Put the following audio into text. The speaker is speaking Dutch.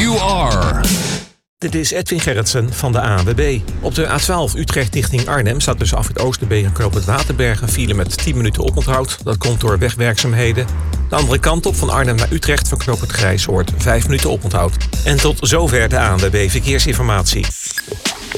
you are. Dit is Edwin Gerritsen van de ANWB. Op de A12 Utrecht richting Arnhem staat tussen Afrit Oosterbeek en Knooppunt Waterberg een file met 10 minuten oponthoud. Dat komt door wegwerkzaamheden. De andere kant op van Arnhem naar Utrecht van Knooppunt Grijsoord 5 minuten oponthoud. En tot zover de ANWB Verkeersinformatie.